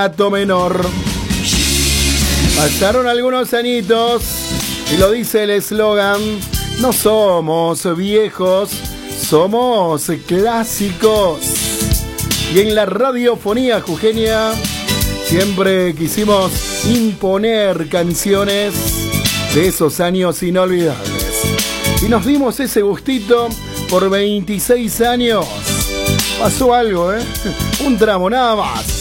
Gato menor. Pasaron algunos añitos y lo dice el eslogan: no somos viejos, somos clásicos. Y en la radiofonía jujeña siempre quisimos imponer canciones de esos años inolvidables. Y nos dimos ese gustito por 26 años. Pasó algo, un tramo nada más.